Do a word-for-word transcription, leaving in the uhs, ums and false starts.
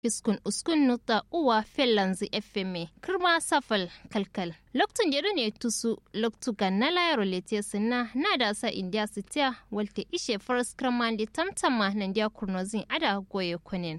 Fiskun uskun nuta uwa fellanzi F M kirma safal kalkal. Loktun jere ne tusu loktu ganna layaro lete sinna na da sa india sitia walte ishe first kramandi tamtama nan dia kurnozin ada goye kunin.